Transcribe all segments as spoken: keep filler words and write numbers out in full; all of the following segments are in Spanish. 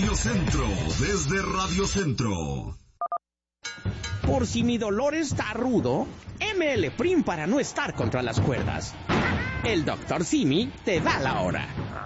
Radio Centro, desde Radio Centro. Por si mi dolor está rudo, M L Prim para no estar contra las cuerdas. El doctor Simi te da la hora.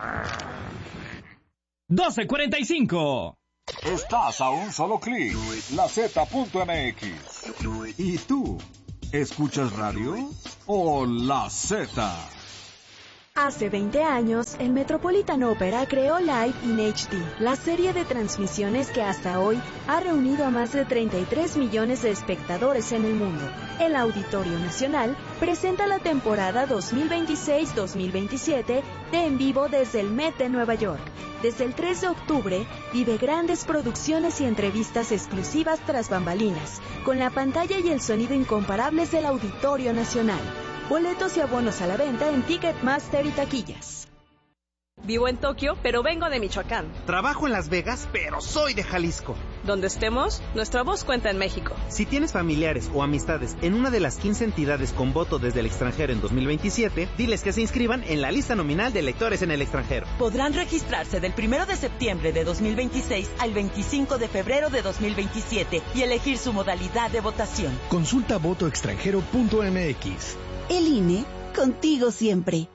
doce cuarenta y cinco. Estás a un solo clic, la zeta punto eme equis. ¿Y tú? ¿Escuchas radio o La Z? Hace veinte años, el Metropolitan Opera creó Live in H D, la serie de transmisiones que hasta hoy ha reunido a más de treinta y tres millones de espectadores en el mundo. El Auditorio Nacional presenta la temporada dos mil veintiséis dos mil veintisiete de En Vivo desde el Met de Nueva York. Desde el tres de octubre, vive grandes producciones y entrevistas exclusivas tras bambalinas, con la pantalla y el sonido incomparables del Auditorio Nacional. Boletos y abonos a la venta en Ticketmaster y taquillas. Vivo en Tokio, pero vengo de Michoacán. Trabajo en Las Vegas, pero soy de Jalisco. Donde estemos, nuestra voz cuenta en México. Si tienes familiares o amistades en una de las quince entidades con voto desde el extranjero en dos mil veintisiete, diles que se inscriban en la lista nominal de electores en el extranjero. Podrán registrarse del primero de septiembre de dos mil veintiséis al veinticinco de febrero de dos mil veintisiete y elegir su modalidad de votación. Consulta voto extranjero punto eme equis. El I N E, contigo siempre.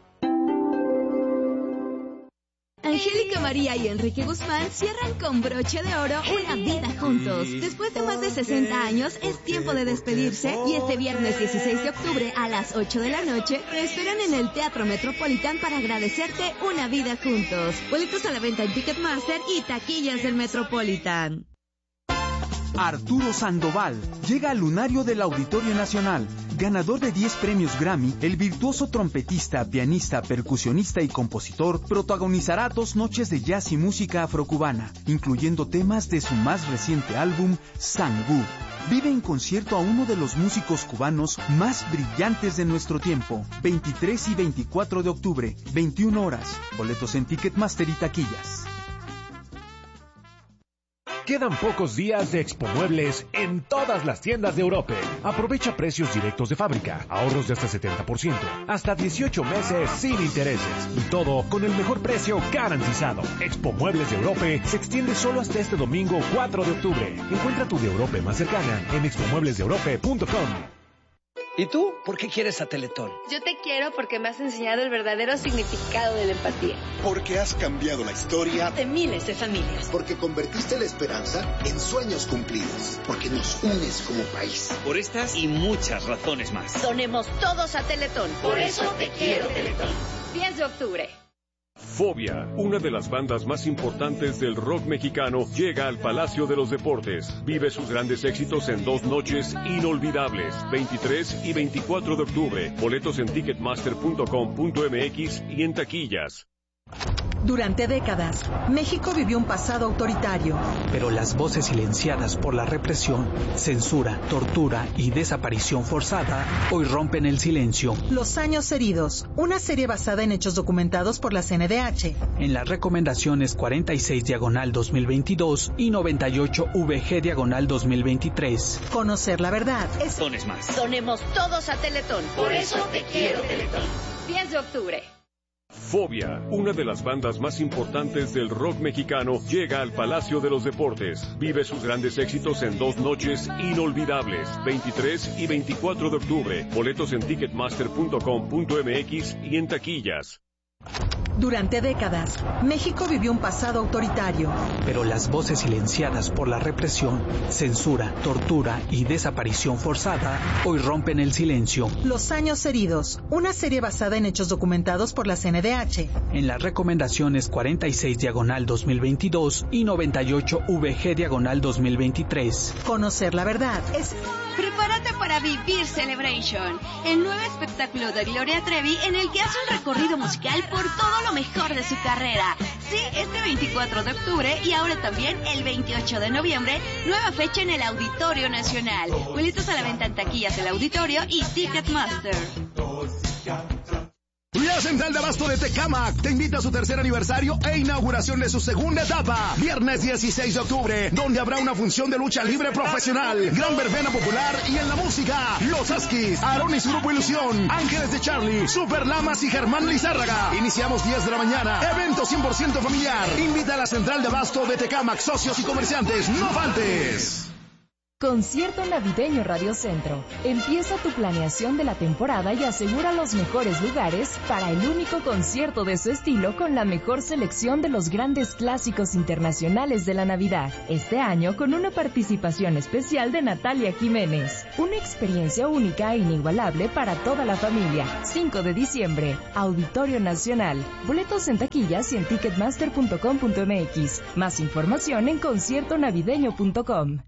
Angélica María y Enrique Guzmán cierran con broche de oro una vida juntos. Después de más de sesenta años, es tiempo de despedirse y este viernes dieciséis de octubre a las ocho de la noche te esperan en el Teatro Metropolitan para agradecerte una vida juntos. Boletos a la venta en Ticketmaster y taquillas del Metropolitan. Arturo Sandoval llega al lunario del Auditorio Nacional. Ganador de diez premios Grammy, el virtuoso trompetista, pianista, percusionista y compositor protagonizará dos noches de jazz y música afrocubana, incluyendo temas de su más reciente álbum, Sangú. Vive en concierto a uno de los músicos cubanos más brillantes de nuestro tiempo. veintitrés y veinticuatro de octubre, veintiuna horas. Boletos en Ticketmaster y taquillas. Quedan pocos días de Expo Muebles en todas las tiendas de Europe. Aprovecha precios directos de fábrica, ahorros de hasta setenta por ciento, hasta dieciocho meses sin intereses y todo con el mejor precio garantizado. Expo Muebles de Europe se extiende solo hasta este domingo cuatro de octubre. Encuentra tu de Europe más cercana en expo muebles de europe punto com. ¿Y tú? ¿Por qué quieres a Teletón? Yo te quiero porque me has enseñado el verdadero significado de la empatía. Porque has cambiado la historia de miles de familias. Porque convertiste la esperanza en sueños cumplidos. Porque nos unes como país. Por estas y muchas razones más. Donemos todos a Teletón. Por eso te quiero, Teletón. diez de octubre. Fobia, una de las bandas más importantes del rock mexicano, llega al Palacio de los Deportes. Vive sus grandes éxitos en dos noches inolvidables, veintitrés y veinticuatro de octubre. Boletos en ticketmaster punto com punto eme equis y en taquillas. Durante décadas, México vivió un pasado autoritario. Pero las voces silenciadas por la represión, censura, tortura y desaparición forzada hoy rompen el silencio. Los años heridos, una serie basada en hechos documentados por la C N D H. En las recomendaciones cuarenta y seis diagonal dos mil veintidós y noventa y ocho V G diagonal dos mil veintitrés. Conocer la verdad es... Dones más. Donemos todos a Teletón. Por eso te quiero, Teletón. diez de octubre. Fobia, una de las bandas más importantes del rock mexicano, llega al Palacio de los Deportes. Vive sus grandes éxitos en dos noches inolvidables, veintitrés y veinticuatro de octubre. Boletos en ticketmaster punto com punto eme equis y en taquillas. Durante décadas, México vivió un pasado autoritario. Pero las voces silenciadas por la represión, censura, tortura y desaparición forzada hoy rompen el silencio. Los años heridos, una serie basada en hechos documentados por la C N D H. En las recomendaciones cuarenta y seis diagonal dos mil veintidós y noventa y ocho V G diagonal dos mil veintitrés. Conocer la verdad es... Prepárate para vivir Celebration, el nuevo espectáculo de Gloria Trevi en el que hace un recorrido musical por todo lo mejor de su carrera. Sí, este veinticuatro de octubre y ahora también el veintiocho de noviembre, nueva fecha en el Auditorio Nacional. Boletos a la venta en taquillas del Auditorio y Ticketmaster. La La Central de Abasto de Tecámac te invita a su tercer aniversario e inauguración de su segunda etapa. Viernes dieciséis de octubre, donde habrá una función de lucha libre profesional, gran verbena popular y en la música, Los Askis, Aarón y su grupo Ilusión, Ángeles de Charlie, Super Lamas y Germán Lizárraga. Iniciamos diez de la mañana. Evento cien por ciento familiar. Invita a la Central de Abasto de Tecámac, socios y comerciantes. ¡No faltes! Concierto Navideño Radio Centro. Empieza tu planeación de la temporada y asegura los mejores lugares para el único concierto de su estilo con la mejor selección de los grandes clásicos internacionales de la Navidad. Este año con una participación especial de Natalia Jiménez. Una experiencia única e inigualable para toda la familia. cinco de diciembre, Auditorio Nacional. Boletos en taquillas y en ticketmaster punto com punto m x. Más información en concierto navideño punto com.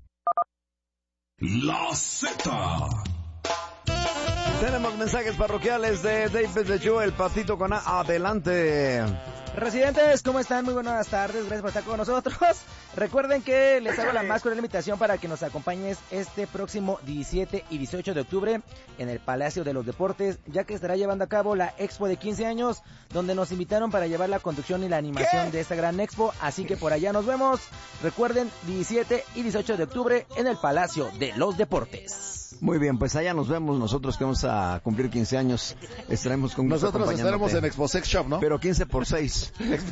La Z. Tenemos mensajes parroquiales de David de Joe, el patito con A. Adelante. Residentes, ¿cómo están? Muy buenas tardes, gracias por estar con nosotros. Recuerden que les hago la más cordial invitación para que nos acompañes este próximo diecisiete y dieciocho de octubre en el Palacio de los Deportes, ya que estará llevando a cabo la Expo de quince años, donde nos invitaron para llevar la conducción y la animación ¿Qué? de esta gran Expo, así que por allá nos vemos. Recuerden, diecisiete y dieciocho de octubre en el Palacio de los Deportes. Muy bien, pues allá nos vemos nosotros que vamos a cumplir quince años. Estaremos con Nosotros estaremos en Expo Sex Shop, ¿no? Pero quince por seis. Nos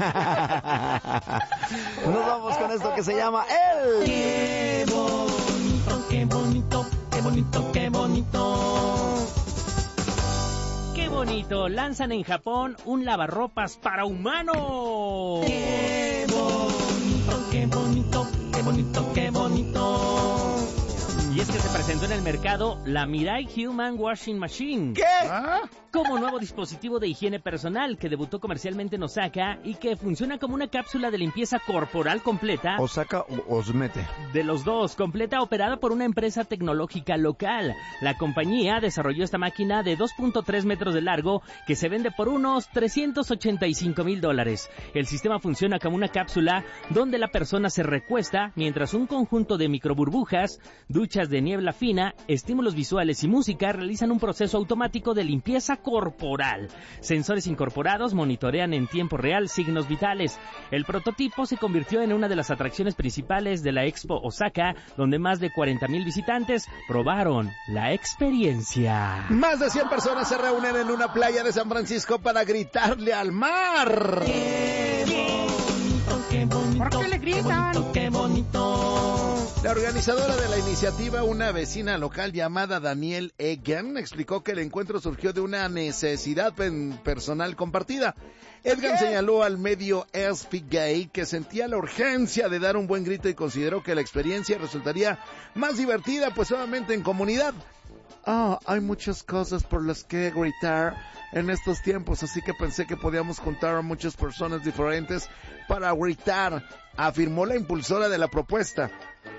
vamos con esto que se llama El... Qué bonito, qué bonito, qué bonito, qué bonito. Qué bonito, lanzan en Japón un lavarropas para humanos. Qué bonito, qué bonito, qué bonito, qué bonito. Y es que se presentó en el mercado la Mirai Human Washing Machine. ¿Qué? ¿Ah? Como nuevo dispositivo de higiene personal que debutó comercialmente en Osaka y que funciona como una cápsula de limpieza corporal completa. ¿Osaka o Osmete? De los dos, completa, operada por una empresa tecnológica local. La compañía desarrolló esta máquina de dos punto tres metros de largo que se vende por unos trescientos ochenta y cinco mil dólares. El sistema funciona como una cápsula donde la persona se recuesta mientras un conjunto de microburbujas, duchas de niebla fina, estímulos visuales y música realizan un proceso automático de limpieza corporal. Sensores incorporados monitorean en tiempo real signos vitales. El prototipo se convirtió en una de las atracciones principales de la Expo Osaka, donde más de cuarenta mil visitantes probaron la experiencia. Más de cien personas se reúnen en una playa de San Francisco para gritarle al mar. ¡Qué bonito, qué bonito! ¿Por qué le gritan? ¡Qué bonito, qué bonito! La organizadora de la iniciativa, una vecina local llamada Danielle Egan, explicó que el encuentro surgió de una necesidad personal compartida. Egan señaló al medio S P Gay que sentía la urgencia de dar un buen grito y consideró que la experiencia resultaría más divertida, pues solamente en comunidad. Ah, oh, hay muchas cosas por las que gritar en estos tiempos, así que pensé que podíamos juntar a muchas personas diferentes para gritar, afirmó la impulsora de la propuesta.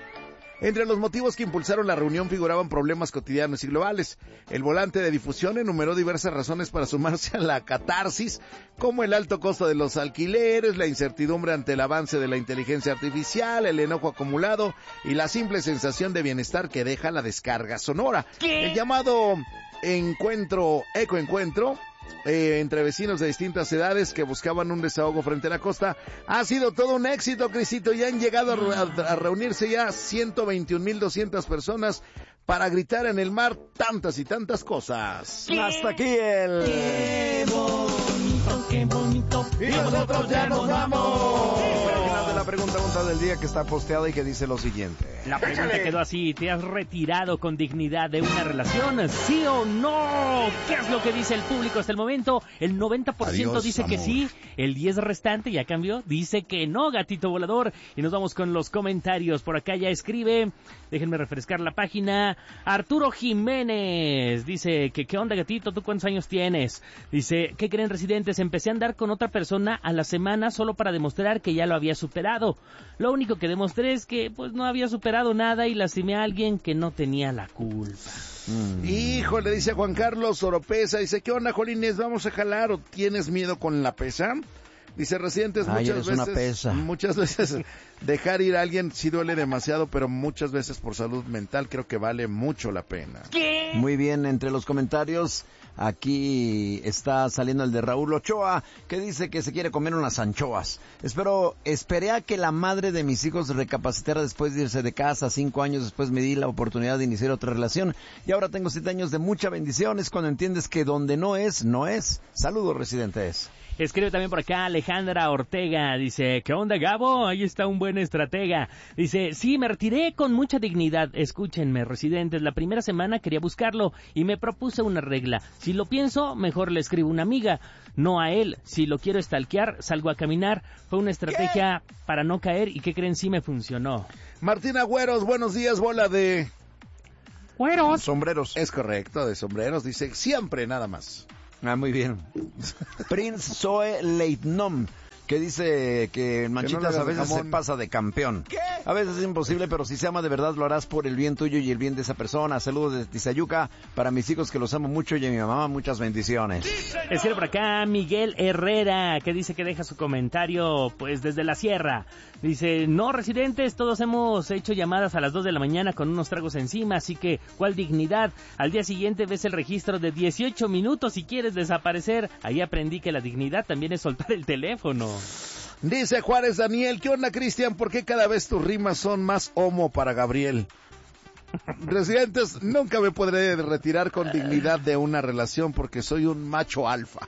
Entre los motivos que impulsaron la reunión figuraban problemas cotidianos y globales. El volante de difusión enumeró diversas razones para sumarse a la catarsis, como el alto costo de los alquileres, la incertidumbre ante el avance de la inteligencia artificial, el enojo acumulado y la simple sensación de bienestar que deja la descarga sonora. ¿Qué? El llamado encuentro, ecoencuentro, Eh, entre vecinos de distintas edades que buscaban un desahogo frente a la costa, ha sido todo un éxito, Crisito, y han llegado a, a, a reunirse ya ciento veintiún mil doscientas personas para gritar en el mar tantas y tantas cosas. ¿Qué? Hasta aquí el... ¡Qué bonito, qué bonito! Y nosotros ya nos vamos. La pregunta, pregunta del día que está posteada y que dice lo siguiente. La pregunta quedó así: ¿te has retirado con dignidad de una relación? ¿Sí o no? ¿Qué es lo que dice el público hasta el momento? El noventa por ciento Adiós, dice amor. que sí, el diez por ciento restante ya cambió, dice que no, gatito volador. Y nos vamos con los comentarios. Por acá ya escribe, déjenme refrescar la página, Arturo Jiménez. Dice que ¿qué onda, gatito? ¿Tú cuántos años tienes? Dice, ¿qué creen, residentes? Empecé a andar con otra persona a la semana solo para demostrar que ya lo había superado. Lo único que demostré es que pues no había superado nada y lastimé a alguien que no tenía la culpa. Mm. Híjole, dice Juan Carlos Oropesa, dice, ¿qué onda, Jolines? ¿Vamos a jalar o tienes miedo con la pesa? Dice, residentes, Ay, muchas eres una veces, pesa. muchas veces dejar ir a alguien sí duele demasiado, pero muchas veces por salud mental creo que vale mucho la pena. ¿Qué? Muy bien, entre los comentarios, aquí está saliendo el de Raúl Ochoa, que dice que se quiere comer unas anchoas. Espero, esperé a que la madre de mis hijos recapacitara después de irse de casa. Cinco años después me di la oportunidad de iniciar otra relación y ahora tengo siete años de mucha bendición. Es cuando entiendes que donde no es, no es. Saludos, residentes. Escribe también por acá Alejandra Ortega, dice, ¿qué onda, Gabo? Ahí está un buen estratega. Dice, sí, me retiré con mucha dignidad. Escúchenme, residentes, la primera semana quería buscarlo y me propuse una regla. Si lo pienso, mejor le escribo una amiga, no a él. Si lo quiero stalkear, salgo a caminar. Fue una estrategia ¿Qué? para no caer y ¿qué creen? Sí me funcionó. Martina Güeros, buenos días, bola de... Güeros. Sombreros. Es correcto, de sombreros, dice, siempre nada más. Ah, muy bien. Prince Zoe Leitnom, que dice que en Manchitas que no a veces se pasa de campeón. ¿Qué? A veces es imposible, pero si se ama de verdad lo harás por el bien tuyo y el bien de esa persona. Saludos de Tizayuca para mis hijos que los amo mucho y a mi mamá muchas bendiciones. Escribe por acá Miguel Herrera, que dice que deja su comentario pues desde la sierra. Dice, no, residentes, todos hemos hecho llamadas a las dos de la mañana con unos tragos encima, así que, ¿cuál dignidad? Al día siguiente ves el registro de dieciocho minutos si quieres desaparecer. Ahí aprendí que la dignidad también es soltar el teléfono. Dice Juárez Daniel, ¿qué onda, Cristian? ¿Por qué cada vez tus rimas son más homo para Gabriel? Residentes, nunca me podré retirar con dignidad de una relación porque soy un macho alfa.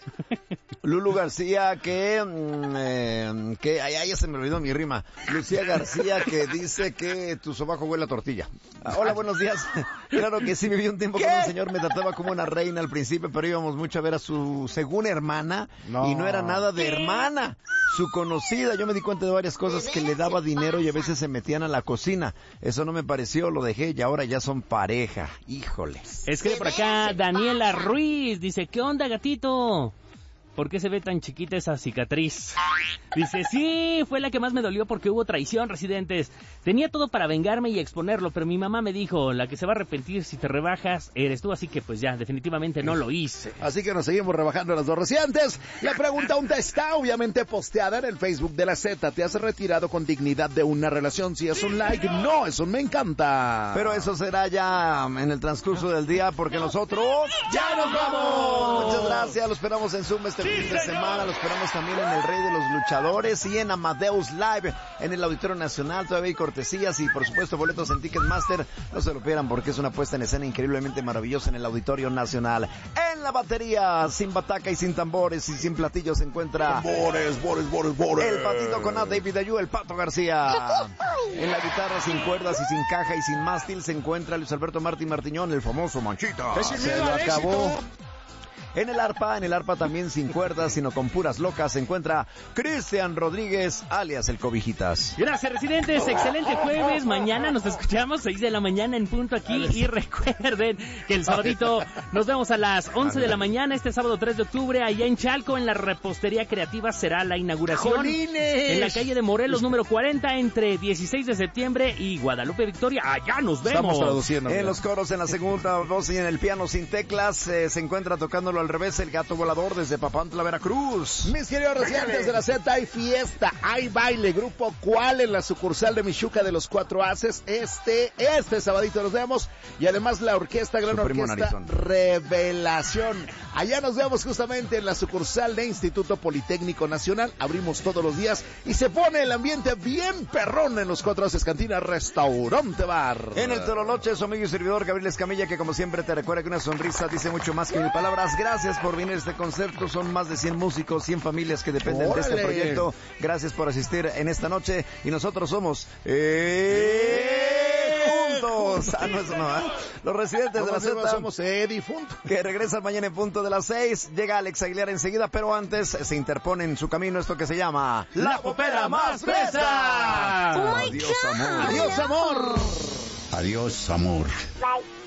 Lulu García, que, eh, que, ay, ay, ya se me olvidó mi rima. Lucía García, que dice que tu sobaco huele a tortilla. Ah, hola, buenos días. Claro que sí, viví un tiempo ¿Qué? con un señor, me trataba como una reina al principio, pero íbamos mucho a ver a su según hermana, no. y no era nada de hermana. Su conocida, yo me di cuenta de varias cosas que le daba dinero y a veces se metían a la cocina. Eso no me pareció, lo dejé y ahora ya son pareja. Híjole. Escribe por acá Daniela Ruiz, dice, ¿qué onda, gatito? ¿Por qué se ve tan chiquita esa cicatriz? Dice, sí, fue la que más me dolió porque hubo traición, residentes. Tenía todo para vengarme y exponerlo, pero mi mamá me dijo, la que se va a arrepentir si te rebajas eres tú, así que pues ya, definitivamente no lo hice. Así que nos seguimos rebajando las dos residentes. La pregunta aún está obviamente posteada en el Facebook de la Z. ¿Te has retirado con dignidad de una relación? Si es un like, no, eso me encanta. Pero eso será ya en el transcurso del día porque nosotros ¡ya nos vamos! Muchas gracias, lo esperamos en Zoom este fin de semana, lo esperamos también en el Rey de los Luchadores y en Amadeus Live en el Auditorio Nacional. Todavía hay cortesías y por supuesto boletos en Ticketmaster. No se lo pierdan porque es una puesta en escena increíblemente maravillosa en el Auditorio Nacional. En la batería, sin bataca y sin tambores y sin platillos se encuentra Bores, Bores, Bores, Bores. El Patito con A, David Ayú, el Pato García. En la guitarra sin cuerdas y sin caja y sin mástil se encuentra Luis Alberto Martín Martiñón, el famoso Manchita. Se lo acabó. En el arpa, en el arpa también sin cuerdas, sino con puras locas, se encuentra Cristian Rodríguez, alias el Cobijitas. Gracias, residentes. Excelente jueves. Mañana nos escuchamos, seis de la mañana en punto aquí. Y recuerden que el sabadito nos vemos a las once de la mañana, este sábado tres de octubre, allá en Chalco, en la Repostería Creativa, será la inauguración. ¡Jolines! En la calle de Morelos, número cuarenta, entre dieciséis de septiembre y Guadalupe Victoria. Allá nos vemos. Estamos traduciendo. En los coros, en la segunda voz y en el piano sin teclas, eh, se encuentra tocándolo al revés el Gato Volador desde Papantla, Veracruz. Mis queridos residentes de la Z, hay fiesta, hay baile. Grupo ¿Cuál? En la sucursal de Michuca de los Cuatro Haces. Este, este sabadito nos vemos. Y además la orquesta, gran orquesta Revelación. Allá nos vemos justamente en la sucursal de Instituto Politécnico Nacional. Abrimos todos los días y se pone el ambiente bien perrón en los Cuatro Haces Cantina Restaurante Bar. En el Tololoche, su amigo y servidor Gabriel Escamilla, que como siempre te recuerda que una sonrisa dice mucho más que mil palabras. Gracias por venir a este concierto. Son más de cien músicos, cien familias que dependen ¡Órale! de este proyecto. Gracias por asistir en esta noche. Y nosotros somos eh, juntos. Ah, no, eso no, ¿eh? Los residentes de la Z. Somos Edifunto. Que regresan mañana en punto de las seis. Llega Alex Aguilar enseguida, pero antes se interpone en su camino esto que se llama La Popera Más Fresa. Oh, adiós, amor. Adiós, amor. Adiós, amor. Bye.